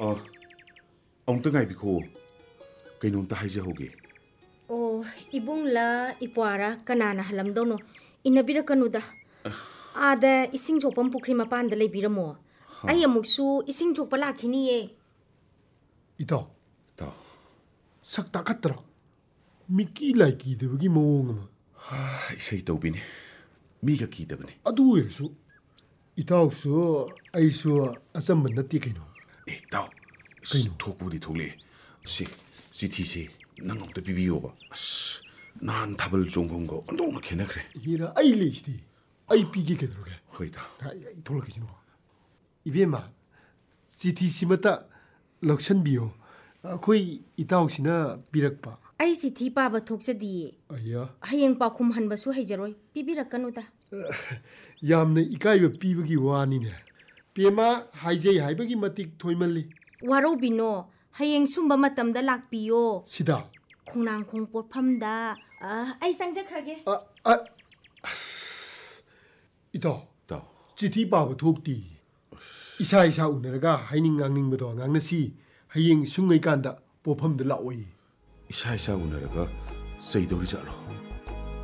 ꯑꯃꯨꯛꯇ ꯉꯥꯏꯕꯤꯈꯣ ꯀꯩꯅꯣꯝꯇ ꯍꯥꯏꯖꯍꯧꯒꯦ ꯑꯣ 이봉라 이뽀아라 ꯀꯅꯥꯅ ꯍꯜꯂꯝꯗꯧꯅꯣ 이나비ꯔꯛꯀꯅꯨꯗ 아다 이싱 족범 푸크리 마판ꯗ 레비ꯔamo ꯑꯩ ꯑꯃꯨꯛꯁꯨ 이싱 족ꯄ ꯂꯥꯛꯈꯤꯅꯤꯌꯦ 이따 ꯇꯥꯎ ꯁꯛ ꯇꯥꯈꯠꯇ꯭ꯔꯥ ꯃꯤꯀꯤ ꯂꯥꯏ ꯀꯤꯗꯕꯒꯤ ꯃꯑꯣꯡ ꯑꯃ ꯏꯁꯩ ꯇꯧꯕꯤꯅꯤ ꯃꯤꯒ ꯀꯤꯗꯕꯅꯤ ꯑꯗꯨ ꯑꯣꯏꯔꯁꯨ ꯏꯇꯥꯎꯁꯨ ꯑꯩꯁꯨ ꯑꯆꯝꯕ ꯅꯠꯇꯦ ꯀꯩꯅꯣ ꯇꯥꯎ ꯀꯩꯅꯣ ꯊꯣꯛꯄꯨꯗꯤ ꯊꯣꯛꯂꯛꯑꯦ ꯁꯤ ꯆꯤꯊꯤꯁꯦ ꯅꯪ ꯑꯝꯇ ꯄꯤꯕꯤꯌꯣꯕ ꯑꯁ ꯅꯍꯥꯟ ꯊꯥꯕꯜ ꯆꯣꯡꯐꯝꯒ ꯑꯣꯟꯊꯣꯛꯅ ꯈꯦꯠꯅꯈ꯭ꯔꯦ ꯍꯤꯔꯥ ꯑꯩ ꯂꯩꯁꯤꯗꯤ ꯑꯩ ꯄꯤꯒꯦ ꯀꯩꯗꯧꯔꯒꯦ ꯍꯣꯏ ꯇꯥꯎ ꯑꯩ ꯊꯣꯛꯂꯛꯀꯦꯁꯤꯅꯣ 이베마 ꯆꯤꯊꯤꯁꯤꯃꯇ ꯂꯧꯁꯟꯕꯤꯌꯣ ꯑꯩꯈꯣꯏ ꯏꯇꯥꯎꯁꯤꯅ ꯄꯤꯔꯛꯄ ꯑꯩ ꯆꯤꯊꯤ ꯄꯥꯕ ꯊꯣꯛꯆꯗꯤꯌꯦ ꯑꯌꯥ ꯍꯌꯦꯡ ꯄꯥꯎꯈꯨꯝ ꯍꯟꯕꯁꯨ ꯍꯩꯖꯔꯣꯏ ꯄꯤꯕꯤꯔꯛꯀꯅꯨꯗ ꯌꯥꯝꯅ ꯏꯀꯥꯏꯕ ꯄꯤꯕꯒꯤ ꯋꯥꯅꯤꯅꯦ ꯄꯦꯃꯥ ꯍꯥꯏꯖꯩ ꯍꯥꯏꯕꯒꯤ ꯃꯇꯤꯛ ꯊꯣꯏꯃꯜꯂꯤ ꯋꯥꯔꯧꯕꯤꯅꯣ ꯍꯌꯦꯡ ꯁꯨꯝꯕ ꯃꯇꯝꯗ ꯂꯥꯛꯄꯤꯌꯣ ꯁꯤꯗ ꯈꯣꯡꯅꯥꯡꯈꯣꯡ ꯄꯣꯠꯐꯝꯗ ꯑꯩ ꯆꯪꯖꯈ꯭ꯔꯒꯦ 이따 ꯇꯥꯎ ꯆꯤꯊꯤ ꯄꯥꯕ ꯊꯣꯛꯇꯤ ꯏꯁꯥ ꯏꯁꯥ ꯎꯅꯔꯒ ꯍꯥꯏꯅꯤꯡ ꯉꯥꯡꯅꯤꯡꯕꯗꯣ ꯉꯥꯡꯅꯁꯤ ꯍꯌꯦꯡ ꯁꯨꯡꯉꯩꯀꯥꯟꯗ ꯄꯣꯠꯐꯝꯗ ꯂꯥꯛꯑꯣꯏ ꯏꯁꯥ ꯎꯅꯔꯒ ꯆꯩꯗꯧꯔꯤ ꯖꯥꯠꯂꯣ